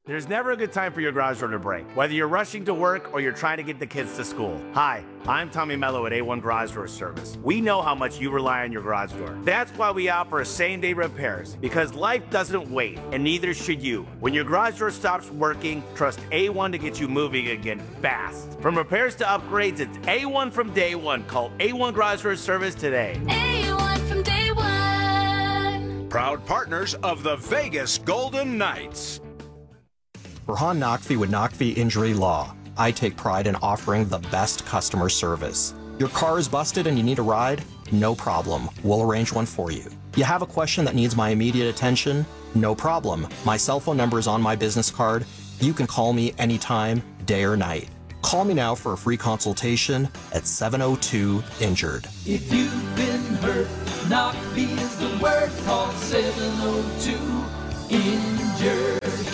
There's never a good time for your garage door to break, whether you're rushing to work or you're trying to get the kids to school. Hi, I'm Tommy Mello at A1 Garage Door Service. We know how much you rely on your garage door. That's why we offer same-day repairs, because life doesn't wait, and neither should you. When your garage door stops working, trust A1 to get you moving again fast. From repairs to upgrades, it's A1 from day one. Call A1 Garage Door Service today. A1 from day one. Proud partners of the Vegas Golden Knights. Rahan Naqvi with Naqvi Injury Law. I take pride in offering the best customer service. Your car is busted and you need a ride? No problem. We'll arrange one for you. You have a question that needs my immediate attention? No problem. My cell phone number is on my business card. You can call me anytime, day or night. Call me now for a free consultation at 702-INJURED. If you've been hurt, Naqvi is the word. Call 702-INJURED.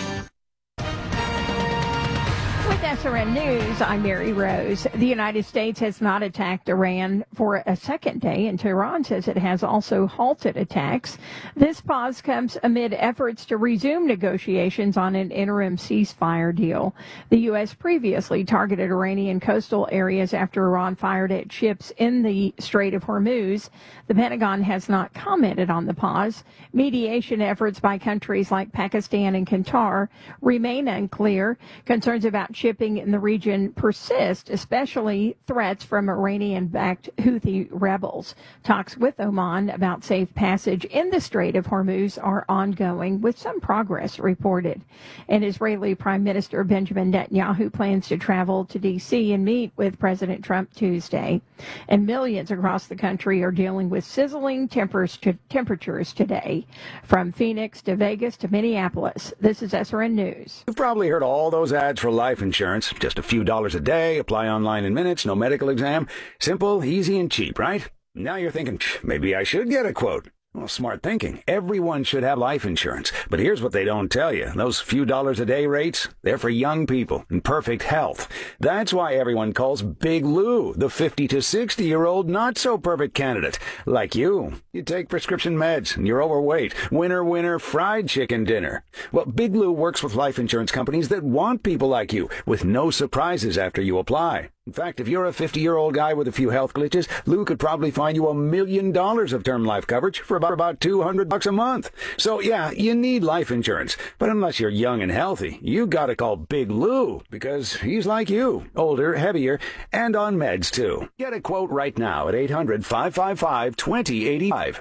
With SRN News, I'm Mary Rose. The United States has not attacked Iran for a second day, and Tehran says it has also halted attacks. This pause comes amid efforts to resume negotiations on an interim ceasefire deal. The U.S. previously targeted Iranian coastal areas after Iran fired at ships in the Strait of Hormuz. The Pentagon has not commented on the pause. Mediation efforts by countries like Pakistan and Qatar remain unclear. Concerns about shipping in the region persist, especially threats from Iranian-backed Houthi rebels. Talks with Oman about safe passage in the Strait of Hormuz are ongoing, with some progress reported. And Israeli Prime Minister Benjamin Netanyahu plans to travel to D.C. and meet with President Trump Tuesday. And millions across the country are dealing with sizzling temperatures today, from Phoenix to Vegas to Minneapolis. This is SRN News. You've probably heard all those ads for life insurance. Just a few dollars a day, apply online in minutes, no medical exam. Simple, easy, and cheap, right? Now you're thinking, maybe I should get a quote. Well, smart thinking. Everyone should have life insurance. But here's what they don't tell you. Those few dollars a day rates, they're for young people in perfect health. That's why everyone calls Big Lou the 50 to 60-year-old not-so-perfect candidate. Like you. You take prescription meds and you're overweight. Winner, fried chicken dinner. Well, Big Lou works with life insurance companies that want people like you, with no surprises after you apply. In fact, if you're a 50-year-old guy with a few health glitches, Lou could probably find you $1 million of term life coverage for about $200 a month. So yeah, you need life insurance. But unless you're young and healthy, you gotta call Big Lou, because he's like you, older, heavier, and on meds too. Get a quote right now at 800-555-2085,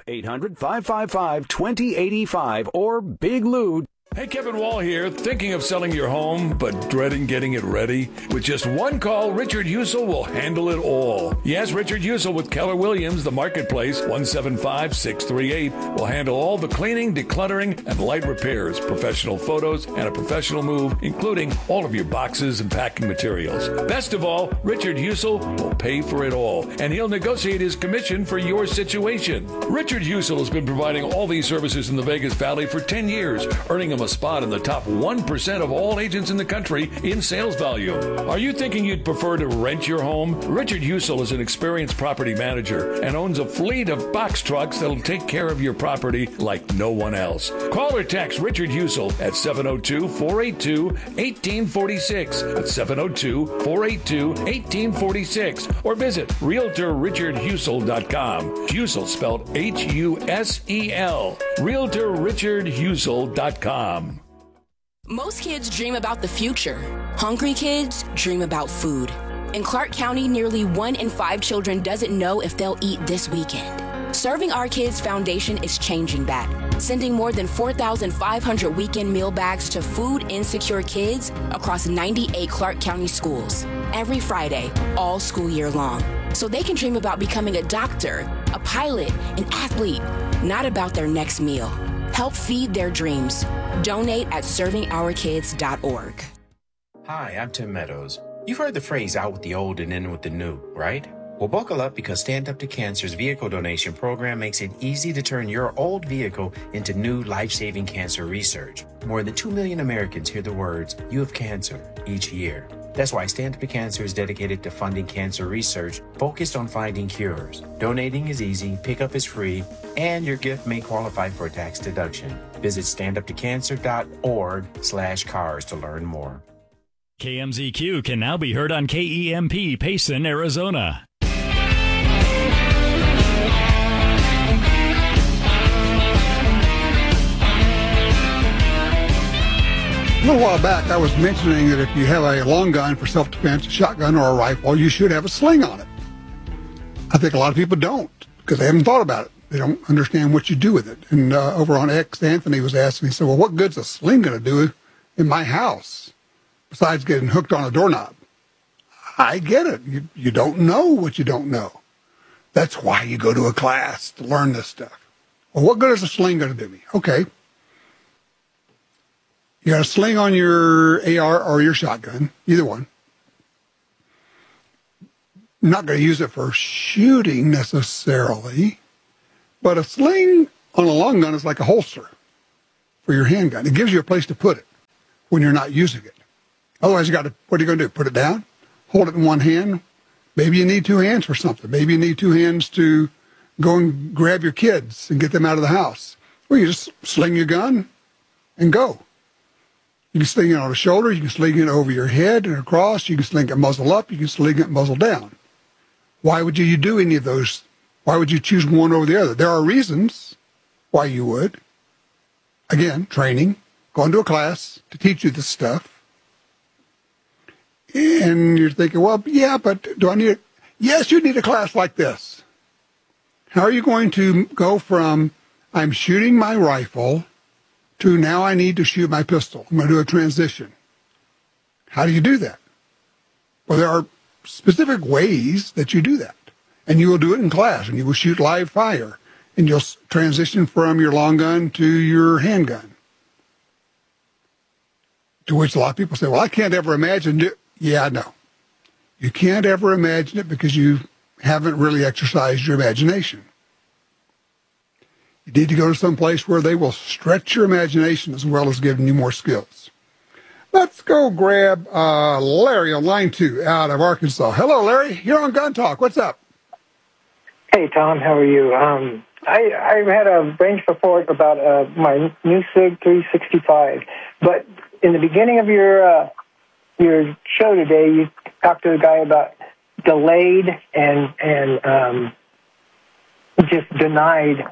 800-555-2085, or Big Lou. Hey, Kevin Wall here. Thinking of selling your home, but dreading getting it ready? With just one call, Richard Usel will handle it all. Yes, Richard Usel with Keller Williams, the Marketplace, 175-638, will handle all the cleaning, decluttering, and light repairs, professional photos, and a professional move, including all of your boxes and packing materials. Best of all, Richard Usel will pay for it all, and he'll negotiate his commission for your situation. Richard Usel has been providing all these services in the Vegas Valley for 10 years, earning him a spot in the top 1% of all agents in the country in sales value. Are you thinking you'd prefer to rent your home? Richard Usel is an experienced property manager and owns a fleet of box trucks that'll take care of your property like no one else. Call or text Richard Usel at 702-482-1846. That's 702-482-1846. Or visit RealtorRichardHusel.com. Usel spelled H-U-S-E-L. RealtorRichardHusel.com. Most kids dream about the future. Hungry kids dream about food. In Clark County, nearly 1 in 5 children doesn't know if they'll eat this weekend. Serving Our Kids Foundation is changing that, sending more than 4,500 weekend meal bags to food insecure kids across 98 Clark County schools every Friday, all school year long, so they can dream about becoming a doctor, a pilot, an athlete, not about their next meal. Help feed their dreams. Donate at servingourkids.org. Hi, I'm Tim Meadows. You've heard the phrase out with the old and in with the new, right? Well, buckle up, because Stand Up to Cancer's vehicle donation program makes it easy to turn your old vehicle into new life-saving cancer research. More than 2 million Americans hear the words, "You have cancer," each year. That's why Stand Up to Cancer is dedicated to funding cancer research focused on finding cures. Donating is easy, pickup is free, and your gift may qualify for a tax deduction. Visit standuptocancer.org/cars to learn more. KMZQ can now be heard on KEMP Payson, Arizona. A little while back, I was mentioning that if you have a long gun for self-defense, a shotgun or a rifle, you should have a sling on it. I think a lot of people don't because they haven't thought about it. They don't understand what you do with it. And over on X, Anthony was asking me, he said, well, what good's a sling going to do in my house besides getting hooked on a doorknob? I get it. You don't know what you don't know. That's why you go to a class to learn this stuff. Well, what good is a sling going to do me? Okay. You got a sling on your AR or your shotgun, either one. I'm not going to use it for shooting necessarily, but a sling on a long gun is like a holster for your handgun. It gives you a place to put it when you're not using it. Otherwise, what are you going to do? Put it down? Hold it in one hand? Maybe you need two hands for something. Maybe you need two hands to go and grab your kids and get them out of the house. Well, you just sling your gun and go. You can sling it on the shoulder, you can sling it over your head and across, you can sling it muzzle up, you can sling it muzzle down. Why would you do any of those? Why would you choose one over the other? There are reasons why you would. Again, training, going to a class to teach you this stuff. And you're thinking, well, yeah, but do I need it? Yes, you need a class like this. How are you going to go from I'm shooting my rifle to now I need to shoot my pistol? I'm going to do a transition. How do you do that? Well, there are specific ways that you do that. And you will do it in class, and you will shoot live fire, and you'll transition from your long gun to your handgun. To which a lot of people say, well, I can't ever imagine it. Yeah, I know. You can't ever imagine it because you haven't really exercised your imagination. You need to go to some place where they will stretch your imagination as well as giving you more skills. Let's go grab Larry on line 2 out of Arkansas. Hello, Larry. You're on Gun Talk. What's up? Hey, Tom. How are you? I had a range report about my new SIG 365, but in the beginning of your show today, you talked to a guy about delayed and just denied.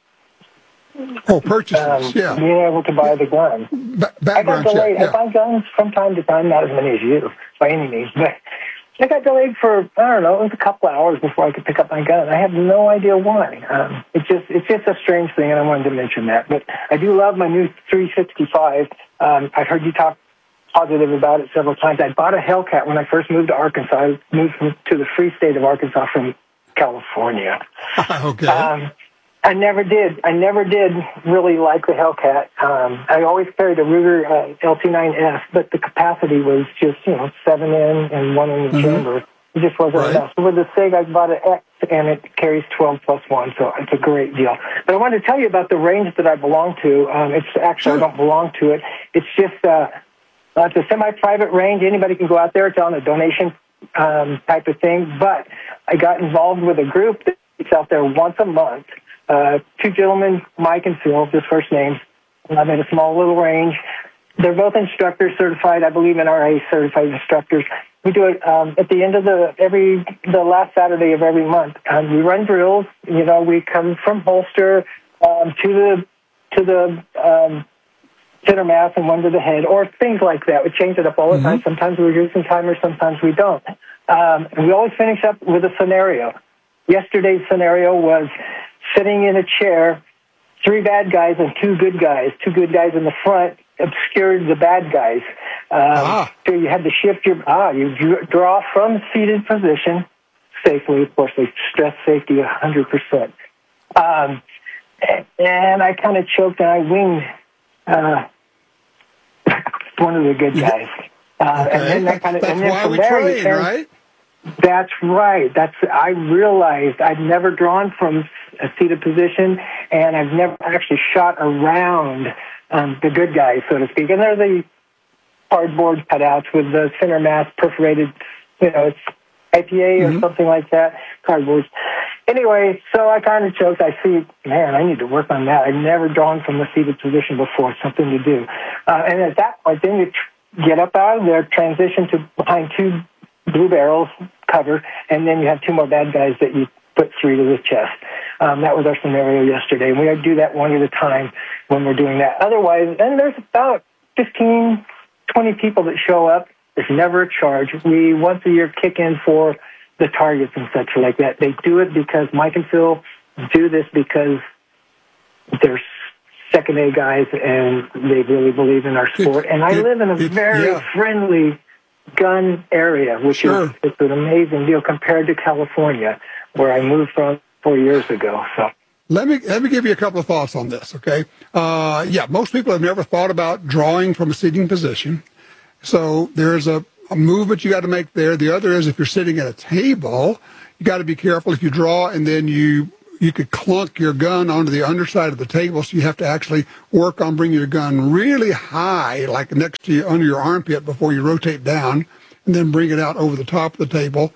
Oh, purchases, yeah. Being able to buy the gun. Background check, yeah. I buy guns from time to time, not as many as you, by any means, but I got delayed for, I don't know, it was a couple of hours before I could pick up my gun. I have no idea why. It's just a strange thing, and I wanted to mention that. But I do love my new 365. I've heard you talk positive about it several times. I bought a Hellcat when I first moved to Arkansas. I moved to the free state of Arkansas from California. Okay. I never did really like the Hellcat. I always carried a Ruger LT9S, but the capacity was just, 7 in and 1 in the chamber. It just wasn't enough. So with the SIG, I bought an X, and it carries 12 plus 1, so it's a great deal. But I wanted to tell you about the range that I belong to. It's actually, I don't belong to it. It's just, it's a semi-private range. Anybody can go out there. It's on a donation type of thing. But I got involved with a group that's out there once a month. Two gentlemen, Mike and Phil, just first names. I'm at a small little range. They're both instructors certified, I believe NRA certified instructors. We do it at the end of the last Saturday of every month. We run drills. We come from holster to the center mass and one to the head, or things like that. We change it up all the time. Sometimes we're using timers, sometimes we don't. And we always finish up with a scenario. Yesterday's scenario was sitting in a chair, 3 bad guys and 2 good guys. 2 good guys in the front obscured the bad guys. So you had to shift you draw from seated position safely. Of course, they stress safety 100%. And I kind of choked and I winged one of the good guys. And then that kind of, and then from there you turn, right? That's right. I realized I'd never drawn from a seated position, and I've never actually shot around the good guys, so to speak. And they're cardboard cutouts with the center mass perforated, it's IPA or something like that, cardboard. Anyway, so I kind of choked. I see, man, I need to work on that. I've never drawn from a seated position before, something to do. And at that point, then you get up out of there, transition to behind two blue barrels, cover, and then you have two more bad guys that you put three to the chest. That was our scenario yesterday. And we do that one at a time when we're doing that. Otherwise, then there's about 15, 20 people that show up. There's never a charge. We, once a year, kick in for the targets and such like that. They do it because Mike and Phil do this because they're second A guys and they really believe in our sport. And I live in a very friendly gun area, which is it's an amazing deal compared to California, where I moved from 4 years ago. So let me give you a couple of thoughts on this, okay? Most people have never thought about drawing from a sitting position. So there's a movement you got to make there. The other is if you're sitting at a table, you got to be careful if you draw and then you could clunk your gun onto the underside of the table, so you have to actually work on bringing your gun really high, like next to you, under your armpit before you rotate down, and then bring it out over the top of the table.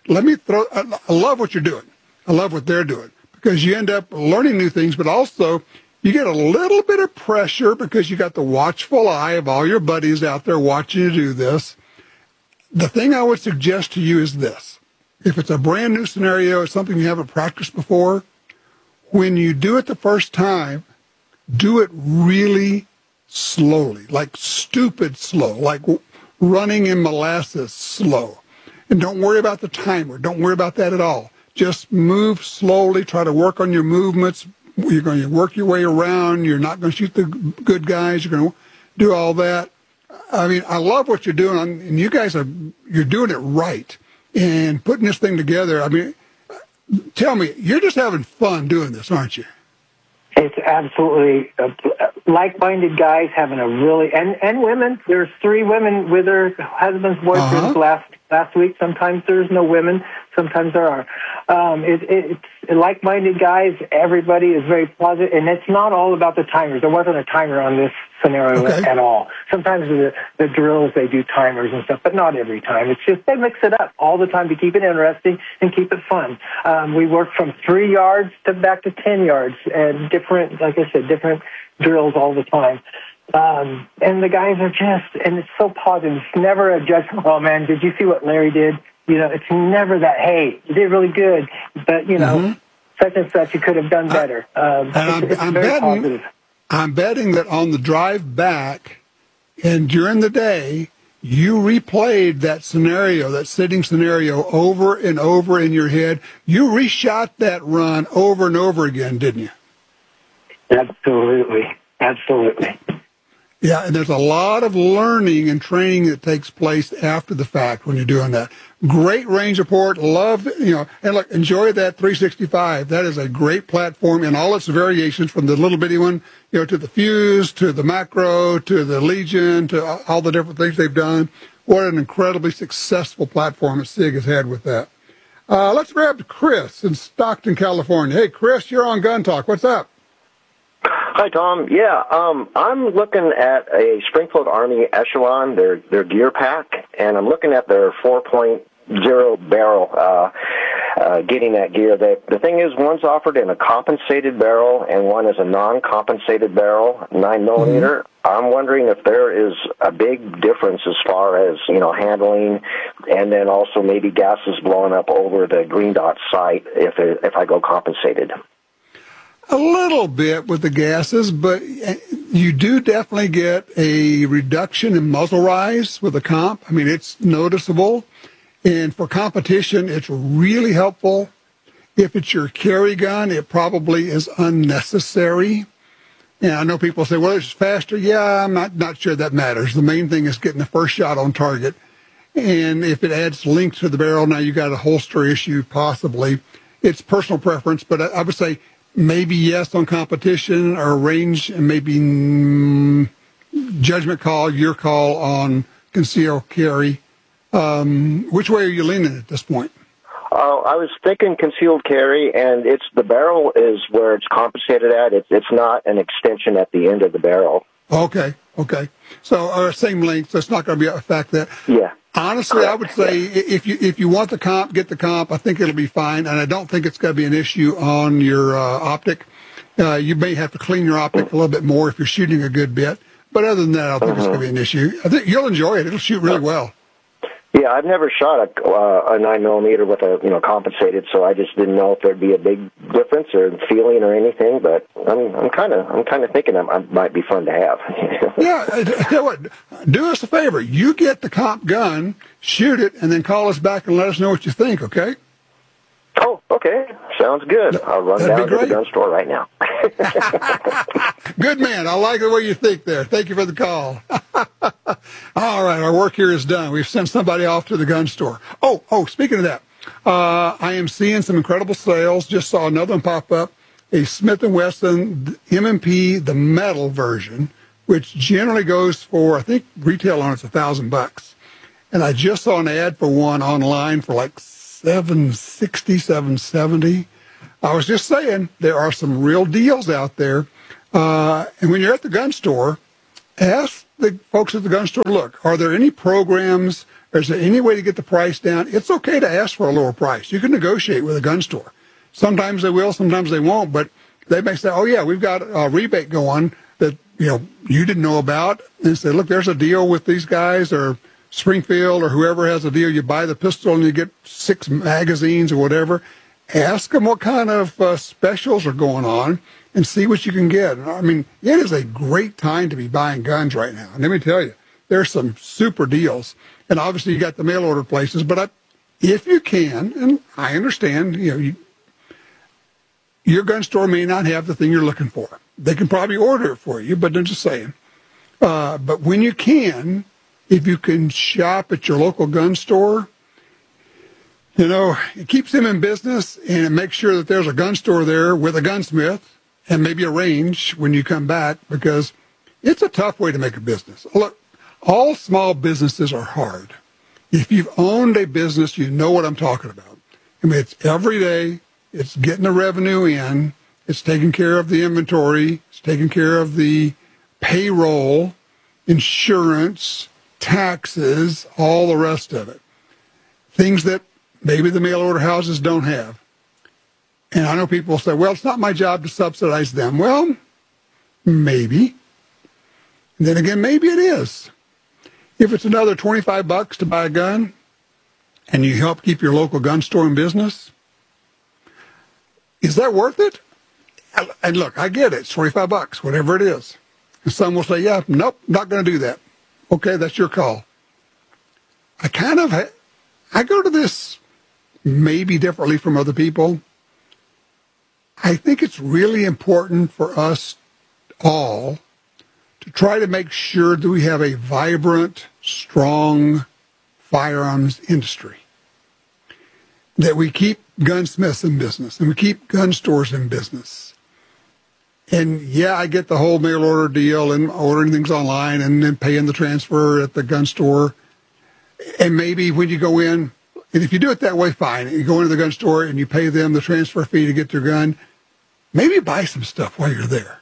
I love what you're doing. I love what they're doing, because you end up learning new things, but also you get a little bit of pressure because you got the watchful eye of all your buddies out there watching you do this. The thing I would suggest to you is this. If it's a brand new scenario or something you haven't practiced before, when you do it the first time, do it really slowly, like stupid slow, like running in molasses slow. And don't worry about the timer. Don't worry about that at all. Just move slowly. Try to work on your movements. You're going to work your way around. You're not going to shoot the good guys. You're going to do all that. I mean, I love what you're doing, and you guys you're doing it right and putting this thing together. I mean, tell me, you're just having fun doing this, aren't you? It's absolutely like-minded guys having a really, and women. There's 3 women with their husbands, boyfriends last week. Sometimes there's no women. Sometimes there are. It's like-minded guys. Everybody is very positive, and it's not all about the timers. There wasn't a timer on this scenario at all. Sometimes the drills, they do timers and stuff, but not every time. It's just they mix it up all the time to keep it interesting and keep it fun. We work from 3 yards to back to 10 yards, and different, like I said, different drills all the time. And the guys are and it's so positive. It's never a judgment. Oh man, did you see what Larry did? It's never that, hey, you did really good, but such and such, you could have done better. It's very positive. I'm betting that on the drive back and during the day, you replayed that scenario, that sitting scenario, over and over in your head. You reshot that run over and over again, didn't you? Absolutely. Absolutely. Yeah, and there's a lot of learning and training that takes place after the fact when you're doing that. Great range report. Love, and look, enjoy that 365. That is a great platform in all its variations, from the little bitty one, to the Fuse, to the Macro, to the Legion, to all the different things they've done. What an incredibly successful platform that SIG has had with that. Let's grab Chris in Stockton, California. Hey, Chris, you're on Gun Talk. What's up? Hi, Tom. Yeah, I'm looking at a Springfield Army Echelon, their gear pack, and I'm looking at their 4.0 barrel, getting that gear. The thing is, one's offered in a compensated barrel, and one is a non-compensated barrel, 9 millimeter. I'm wondering if there is a big difference as far as, handling, and then also maybe gases blowing up over the green dot sight if I go compensated. A little bit with the gases, but you do definitely get a reduction in muzzle rise with the comp. I mean, it's noticeable. And for competition, it's really helpful. If it's your carry gun, it probably is unnecessary. And I know people say, well, it's faster. Yeah, I'm not sure that matters. The main thing is getting the first shot on target. And if it adds length to the barrel, now you got a holster issue possibly. It's personal preference, but I would say maybe yes on competition or range, and maybe judgment call, your call on conceal carry. Which way are you leaning at this point? I was thinking concealed carry, and the barrel is where it's compensated at. It's not an extension at the end of the barrel. Okay. So same length, so it's not going to be affect that. Yeah. Honestly, I would say if you want the comp, get the comp. I think it'll be fine, and I don't think it's going to be an issue on your optic. You may have to clean your optic a little bit more if you're shooting a good bit, but other than that, I don't think it's going to be an issue. I think you'll enjoy it. It'll shoot really well. Yeah, I've never shot a 9mm with a compensated, so I just didn't know if there'd be a big difference or feeling or anything. But I'm kind of thinking it might be fun to have. Yeah, I tell you what, do us a favor. You get the comp gun, shoot it, and then call us back and let us know what you think. Okay? Oh, okay. Sounds good. I'll run down to the gun store right now. Good man. I like the way you think there. Thank you for the call. All right, our work here is done. We've sent somebody off to the gun store. Oh, speaking of that, I am seeing some incredible sales. Just saw another one pop up, a Smith & Wesson M&P, the metal version, which generally goes for, I think, retail on it's $1,000. And I just saw an ad for one online for like $760, $770. I was just saying, there are some real deals out there. And when you're at the gun store, ask the folks at the gun store, look, are there any programs? Is there any way to get the price down? It's okay to ask for a lower price. You can negotiate with a gun store. Sometimes they will, sometimes they won't, but they may say, oh, yeah, we've got a rebate going that, you didn't know about. And say, look, there's a deal with these guys, or Springfield or whoever has a deal. You buy the pistol and you get 6 magazines or whatever. Ask them what kind of specials are going on and see what you can get. I mean, it is a great time to be buying guns right now. And let me tell you, there's some super deals. And obviously you got the mail order places, but if you can, and I understand, your gun store may not have the thing you're looking for. They can probably order it for you, but I'm just saying. But when you can, if you can shop at your local gun store, it keeps them in business, and it makes sure that there's a gun store there with a gunsmith and maybe a range when you come back, because it's a tough way to make a business. Look, all small businesses are hard. If you've owned a business, you know what I'm talking about. I mean, it's every day. It's getting the revenue in. It's taking care of the inventory. It's taking care of the payroll, insurance, taxes, all the rest of it. Things that maybe the mail order houses don't have. And I know people say, well, it's not my job to subsidize them. Well, maybe. And then again, maybe it is. If it's another $25 to buy a gun and you help keep your local gun store in business, is that worth it? And look, I get it. It's $25, whatever it is. And some will say, yeah, nope, not going to do that. Okay, that's your call. I go to this maybe differently from other people. I think it's really important for us all to try to make sure that we have a vibrant, strong firearms industry, that we keep gunsmiths in business and we keep gun stores in business. And yeah, I get the whole mail order deal and ordering things online and then paying the transfer at the gun store. And maybe when you go in, and if you do it that way, fine. You go into the gun store and you pay them the transfer fee to get their gun. Maybe buy some stuff while you're there.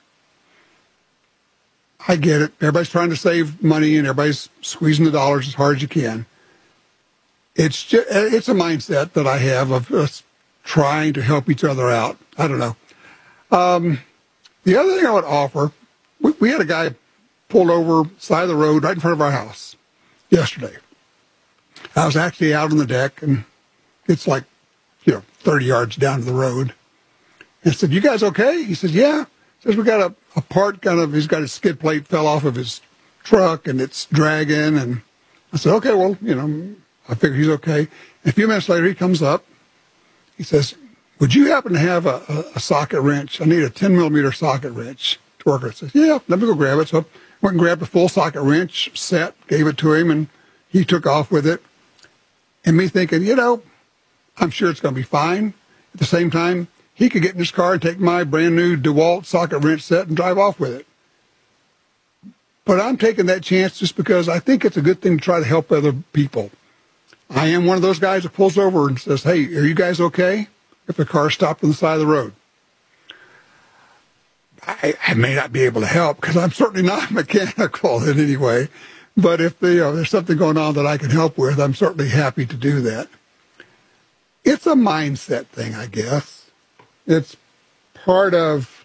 I get it. Everybody's trying to save money and everybody's squeezing the dollars as hard as you can. It's a mindset that I have of us trying to help each other out. I don't know. The other thing I would offer, we had a guy pulled over side of the road right in front of our house yesterday. I was actually out on the deck, and it's like, 30 yards down to the road. And I said, you guys okay? He said, yeah. He says, we got a part he's got his skid plate fell off of his truck, and it's dragging. And I said, okay, well, I figure he's okay. And a few minutes later, he comes up. He says, would you happen to have a socket wrench? I need a 10mm socket wrench to work with. I said, yeah, let me go grab it. So I went and grabbed a full socket wrench set, gave it to him, and he took off with it. And me thinking, I'm sure it's going to be fine. At the same time, he could get in his car and take my brand new DeWalt socket wrench set and drive off with it. But I'm taking that chance just because I think it's a good thing to try to help other people. I am one of those guys that pulls over and says, hey, are you guys okay? If the car stopped on the side of the road. I may not be able to help because I'm certainly not mechanical in any way. But if there's something going on that I can help with, I'm certainly happy to do that. It's a mindset thing, I guess. It's part of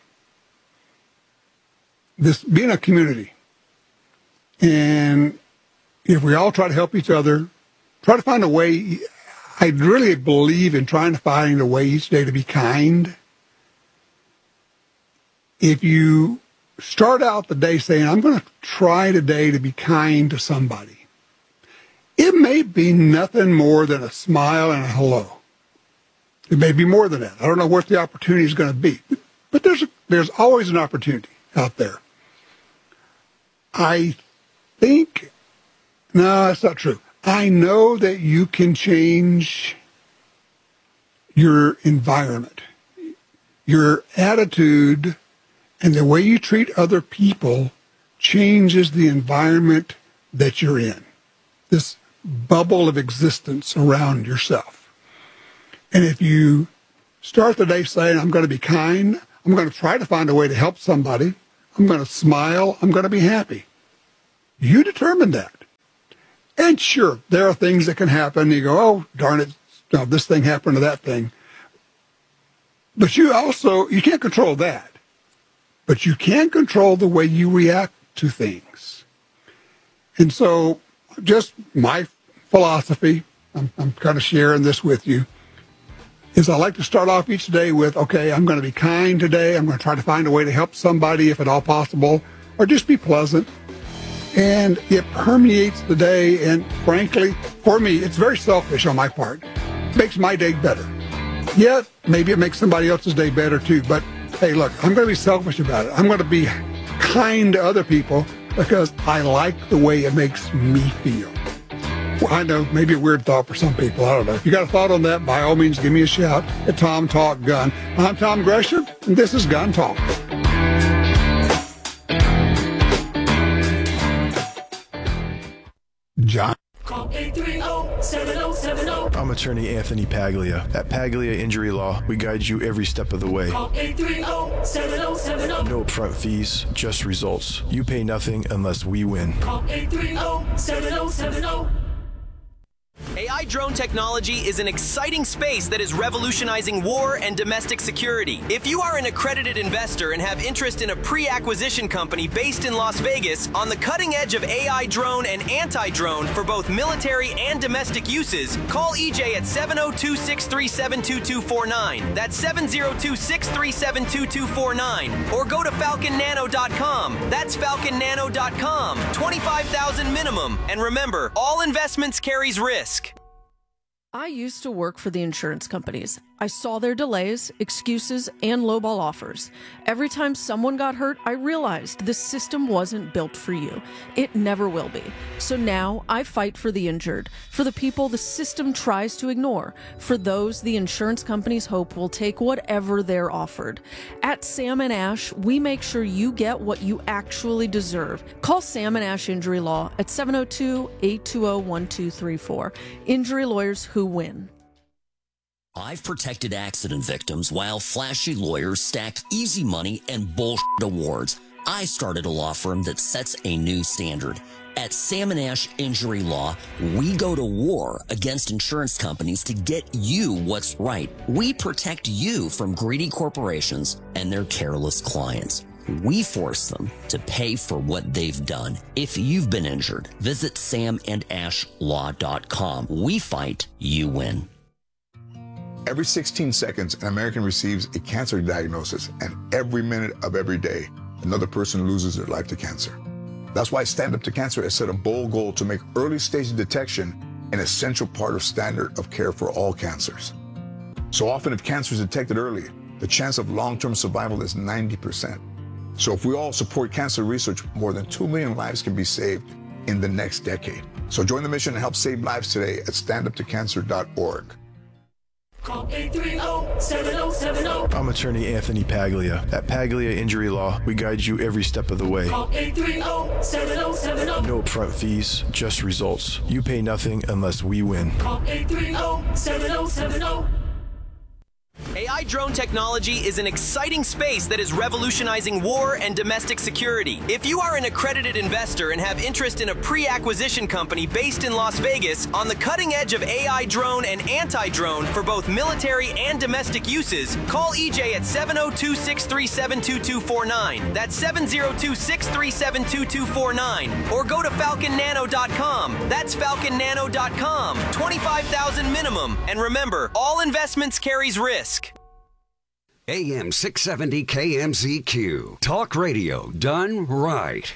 this being a community. And if we all try to help each other, try to find a way, I really believe in trying to find a way each day to be kind. If you start out the day saying, I'm going to try today to be kind to somebody, it may be nothing more than a smile and a hello. It may be more than that. I don't know what the opportunity is going to be. But there's always an opportunity out there. I think, no, that's not true. I know that you can change your environment, your attitude, and the way you treat other people changes the environment that you're in, this bubble of existence around yourself. And if you start the day saying, I'm going to be kind, I'm going to try to find a way to help somebody, I'm going to smile, I'm going to be happy. You determine that. And sure, there are things that can happen. You go, oh, darn it, this thing happened to that thing. But you can't control that. But you can control the way you react to things. And so just my philosophy, I'm kind of sharing this with you, is I like to start off each day with, okay, I'm going to be kind today. I'm going to try to find a way to help somebody if at all possible, or just be pleasant. And it permeates the day. And frankly, for me, it's very selfish on my part. It makes my day better. Yeah, maybe it makes somebody else's day better too. But hey, look, I'm going to be selfish about it. I'm going to be kind to other people because I like the way it makes me feel. Well, I know, maybe a weird thought for some people. I don't know. If you got a thought on that, by all means, give me a shout at Tom Talk Gun. I'm Tom Gresham, and this is Gun Talk. John. Call 830-7070. I'm attorney Anthony Paglia. At Paglia Injury Law, we guide you every step of the way. Call 830-7070. No upfront fees, just results. You pay nothing unless we win. Call 830-7070. AI drone technology is an exciting space that is revolutionizing war and domestic security. If you are an accredited investor and have interest in a pre-acquisition company based in Las Vegas on the cutting edge of AI drone and anti-drone for both military and domestic uses, call EJ at 702-637-2249. That's 702-637-2249. Or go to falconnano.com. That's falconnano.com. $25,000 minimum. And remember, all investments carries risk. I used to work for the insurance companies. I saw their delays, excuses, and lowball offers. Every time someone got hurt, I realized the system wasn't built for you. It never will be. So now I fight for the injured, for the people the system tries to ignore, for those the insurance companies hope will take whatever they're offered. At Sam & Ash, we make sure you get what you actually deserve. Call Sam & Ash Injury Law at 702-820-1234. Injury lawyers who win. I've protected accident victims while flashy lawyers stack easy money and bullshit awards. I started a law firm that sets a new standard. At Sam & Ash Injury Law, we go to war against insurance companies to get you what's right. We protect you from greedy corporations and their careless clients. We force them to pay for what they've done. If you've been injured, visit samandashlaw.com. We fight, you win. Every 16 seconds, an American receives a cancer diagnosis, and every minute of every day, another person loses their life to cancer. That's why Stand Up to Cancer has set a bold goal to make early stage detection an essential part of standard of care for all cancers. So often, if cancer is detected early, the chance of long-term survival is 90%. So if we all support cancer research, more than 2 million lives can be saved in the next decade. So join the mission and help save lives today at standuptocancer.org. Call 830-7070. I'm attorney Anthony Paglia. At Paglia Injury Law, we guide you every step of the way. Call 830-7070. No upfront fees, just results. You pay nothing unless we win. Call 830-7070. AI AI drone technology is an exciting space that is revolutionizing war and domestic security. If you are an accredited investor and have interest in a pre-acquisition company based in Las Vegas on the cutting edge of AI drone and anti-drone for both military and domestic uses, call EJ at 702-637-2249. That's 702-637-2249. Or go to falconnano.com. That's falconnano.com. $25,000 minimum. And remember, all investments carries risk. AM 670 KMZQ. Talk radio done right.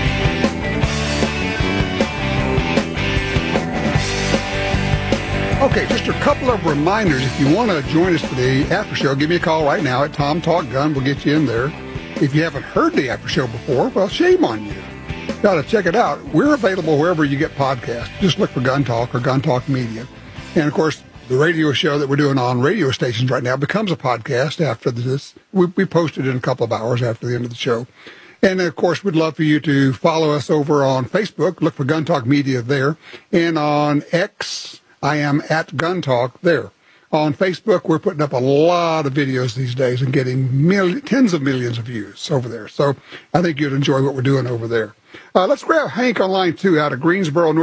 Okay, just a couple of reminders. If you want to join us for the after show, give me a call right now at Tom Talk Gun. We'll get you in there. If you haven't heard the after show before, well, shame on you. Got to check it out. We're available wherever you get podcasts. Just look for Gun Talk or Gun Talk Media. And, of course, the radio show that we're doing on radio stations right now becomes a podcast after this. We post it in a couple of hours after the end of the show. And, of course, we'd love for you to follow us over on Facebook. Look for Gun Talk Media there. And on X, I am at Gun Talk there. On Facebook, we're putting up a lot of videos these days and getting tens of millions of views over there. So I think you'd enjoy what we're doing over there. Let's grab Hank on line 2 out of Greensboro, North